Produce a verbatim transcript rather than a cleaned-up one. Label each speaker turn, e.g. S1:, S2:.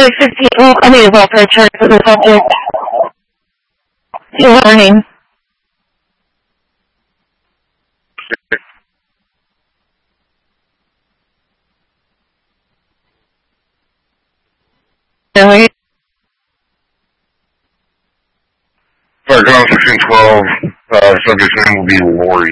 S1: five fifty, well, I need a welfare check for this also. Good morning. Really?
S2: Fire Ground sixteen twelve, uh, subject's name will be Lori.